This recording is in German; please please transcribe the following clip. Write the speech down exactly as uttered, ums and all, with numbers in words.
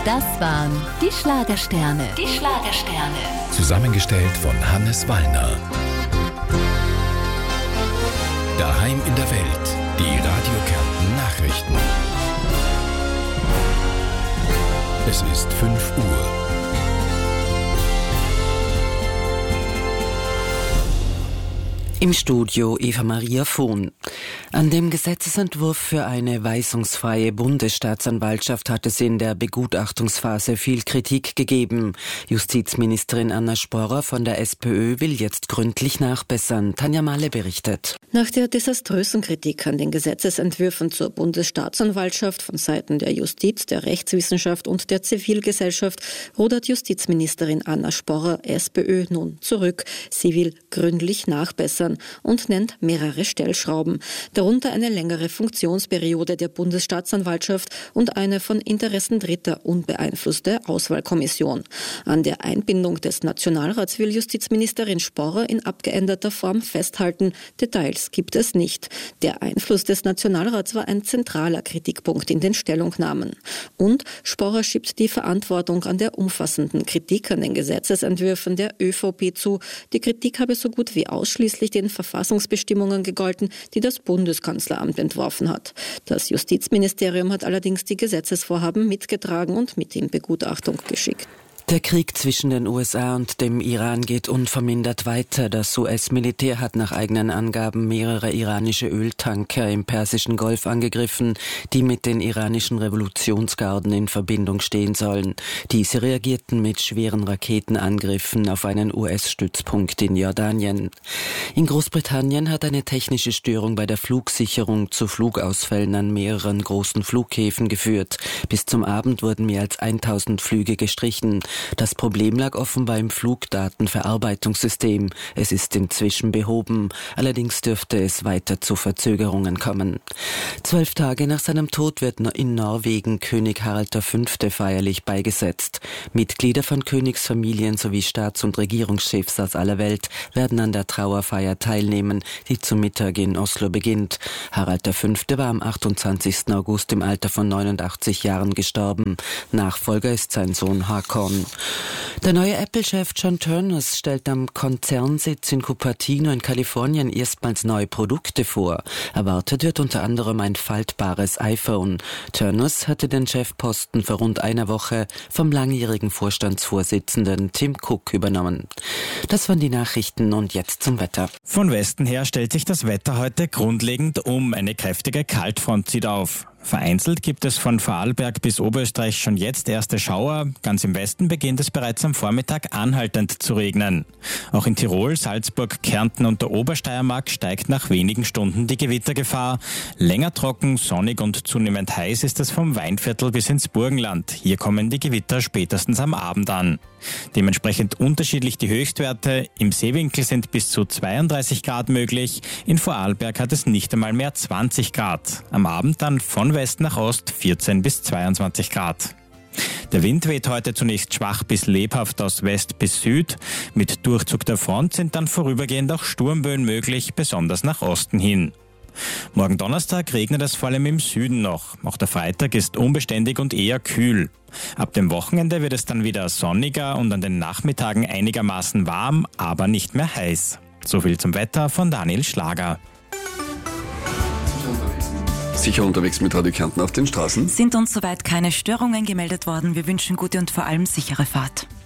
Das waren die Schlagersterne. Die Schlagersterne. Zusammengestellt von Hannes Wallner. Daheim in der Welt. Die Radio Kärnten Nachrichten. Es ist fünf Uhr. Im Studio Eva Maria Vohn. An dem Gesetzesentwurf für eine weisungsfreie Bundesstaatsanwaltschaft hat es in der Begutachtungsphase viel Kritik gegeben. Justizministerin Anna Sporrer von der SPÖ will jetzt gründlich nachbessern. Tanja Mahle berichtet. Nach der desaströsen Kritik an den Gesetzesentwürfen zur Bundesstaatsanwaltschaft von Seiten der Justiz, der Rechtswissenschaft und der Zivilgesellschaft rudert Justizministerin Anna Sporrer, SPÖ, nun zurück. Sie will gründlich nachbessern und nennt mehrere Stellschrauben, darunter eine längere Funktionsperiode der Bundesstaatsanwaltschaft und eine von Interessen Dritter unbeeinflusste Auswahlkommission. An der Einbindung des Nationalrats will Justizministerin Sporrer in abgeänderter Form festhalten. Details gibt es nicht. Der Einfluss des Nationalrats war ein zentraler Kritikpunkt in den Stellungnahmen. Und Sporrer schiebt die Verantwortung an der umfassenden Kritik an den Gesetzesentwürfen der ÖVP zu. Die Kritik habe so gut wie ausschließlich den Verfassungsbestimmungen gegolten, die das Bundeskanzleramt entworfen hat. Das Justizministerium hat allerdings die Gesetzesvorhaben mitgetragen und mit in Begutachtung geschickt. Der Krieg zwischen den U S A und dem Iran geht unvermindert weiter. Das U S-Militär hat nach eigenen Angaben mehrere iranische Öltanker im Persischen Golf angegriffen, die mit den iranischen Revolutionsgarden in Verbindung stehen sollen. Diese reagierten mit schweren Raketenangriffen auf einen U S-Stützpunkt in Jordanien. In Großbritannien hat eine technische Störung bei der Flugsicherung zu Flugausfällen an mehreren großen Flughäfen geführt. Bis zum Abend wurden mehr als tausend Flüge gestrichen. Das Problem lag offenbar im Flugdatenverarbeitungssystem. Es ist inzwischen behoben. Allerdings dürfte es weiter zu Verzögerungen kommen. Zwölf Tage nach seinem Tod wird in Norwegen König Harald der Fünfte feierlich beigesetzt. Mitglieder von Königsfamilien sowie Staats- und Regierungschefs aus aller Welt werden an der Trauerfeier teilnehmen, die zum Mittag in Oslo beginnt. Harald der Fünfte war am achtundzwanzigsten August im Alter von neunundachtzig Jahren gestorben. Nachfolger ist sein Sohn Håkon. Der neue Apple-Chef John Ternus stellt am Konzernsitz in Cupertino in Kalifornien erstmals neue Produkte vor. Erwartet wird unter anderem ein faltbares iPhone. Ternus hatte den Chefposten vor rund einer Woche vom langjährigen Vorstandsvorsitzenden Tim Cook übernommen. Das waren die Nachrichten und jetzt zum Wetter. Von Westen her stellt sich das Wetter heute grundlegend um. Eine kräftige Kaltfront zieht auf. Vereinzelt gibt es von Vorarlberg bis Oberösterreich schon jetzt erste Schauer. Ganz im Westen beginnt es bereits am Vormittag anhaltend zu regnen. Auch in Tirol, Salzburg, Kärnten und der Obersteiermark steigt nach wenigen Stunden die Gewittergefahr. Länger trocken, sonnig und zunehmend heiß ist es vom Weinviertel bis ins Burgenland. Hier kommen die Gewitter spätestens am Abend an. Dementsprechend unterschiedlich die Höchstwerte. Im Seewinkel sind bis zu zweiunddreißig Grad möglich. In Vorarlberg hat es nicht einmal mehr zwanzig Grad. Am Abend dann von West nach Ost vierzehn bis zweiundzwanzig Grad. Der Wind weht heute zunächst schwach bis lebhaft aus West bis Süd. Mit Durchzug der Front sind dann vorübergehend auch Sturmböen möglich, besonders nach Osten hin. Morgen Donnerstag regnet es vor allem im Süden noch. Auch der Freitag ist unbeständig und eher kühl. Ab dem Wochenende wird es dann wieder sonniger und an den Nachmittagen einigermaßen warm, aber nicht mehr heiß. So viel zum Wetter von Daniel Schlager. Sicher unterwegs mit Radio Kärnten auf den Straßen? Sind uns soweit keine Störungen gemeldet worden. Wir wünschen gute und vor allem sichere Fahrt.